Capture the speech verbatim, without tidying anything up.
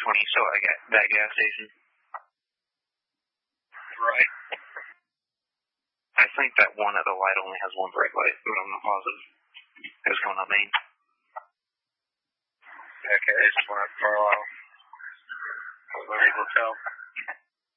twenty still at that gas station. Right. I think that one at the light only has one brake light, but I'm not positive. It was going on main. Okay, it's one at Carlisle. I was unable to tell.